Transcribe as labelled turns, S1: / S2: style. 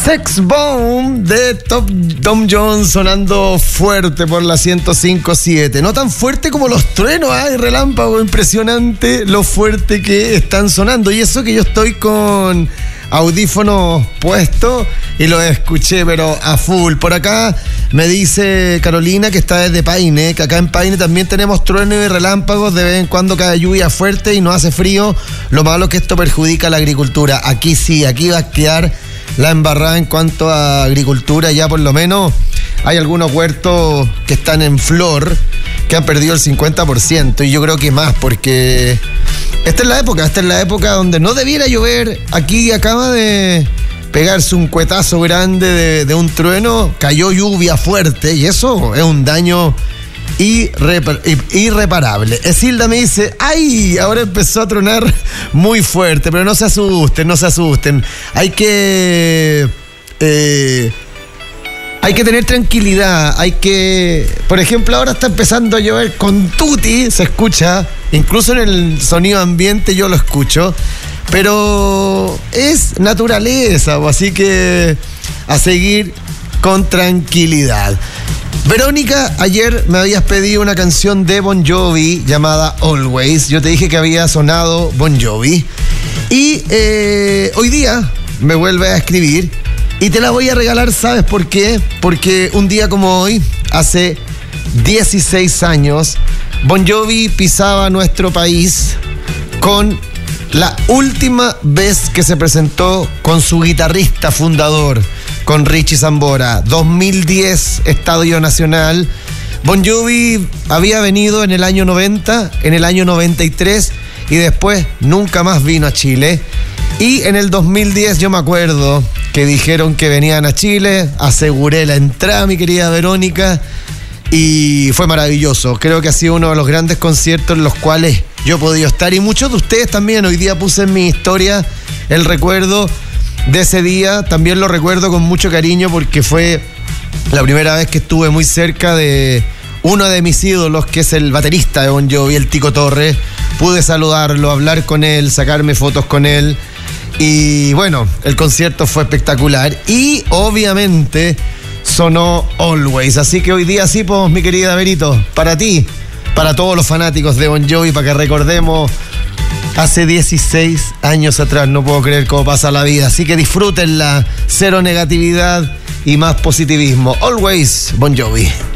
S1: Sex Bomb de Tom Jones sonando fuerte por la 105.7. No tan fuerte como los truenos, hay relámpago, impresionante lo fuerte que están sonando. Y eso que yo estoy con audífonos puestos y lo escuché, pero a full. Por acá me dice Carolina que está desde Paine, que acá en Paine también tenemos truenos y relámpagos, de vez en cuando cae lluvia fuerte y no hace frío. Lo malo es que esto perjudica a la agricultura. Aquí sí, aquí va a quedar la embarrada en cuanto a agricultura. Ya por lo menos hay algunos huertos que están en flor que han perdido el 50%, y yo creo que más, porque esta es la época donde no debiera llover. Aquí acaba de pegarse un cuetazo grande de un trueno, cayó lluvia fuerte y eso es un daño irreparable. Esilda me dice, ¡ay! Ahora empezó a tronar muy fuerte, pero no se asusten. Hay que tener tranquilidad, por ejemplo, ahora está empezando a llover con tuti, se escucha, incluso en el sonido ambiente yo lo escucho, pero es naturaleza, así que a seguir con tranquilidad. Verónica, ayer me habías pedido una canción de Bon Jovi llamada Always. Yo te dije que había sonado Bon Jovi. Y hoy día me vuelve a escribir y te la voy a regalar, ¿sabes por qué? Porque un día como hoy, hace 16 años, Bon Jovi pisaba nuestro país con la última vez que se presentó con su guitarrista fundador, con Richie Sambora. 2010, Estadio Nacional. Bon Jovi había venido en el año 90, en el año 93, y después nunca más vino a Chile. Y en el 2010 yo me acuerdo que dijeron que venían a Chile, aseguré la entrada, mi querida Verónica, y fue maravilloso. Creo que ha sido uno de los grandes conciertos en los cuales yo he podido estar, y muchos de ustedes también. Hoy día puse en mi historia el recuerdo de ese día. También lo recuerdo con mucho cariño porque fue la primera vez que estuve muy cerca de uno de mis ídolos, que es el baterista de Bon Jovi, el Tico Torres. Pude saludarlo, hablar con él, sacarme fotos con él, y bueno, el concierto fue espectacular y obviamente sonó Always. Así que hoy día sí, pues, mi querida Verito, para ti, para todos los fanáticos de Bon Jovi, para que recordemos hace 16 años atrás. No puedo creer cómo pasa la vida. Así que disfrútenla, cero negatividad y más positivismo. Always, Bon Jovi.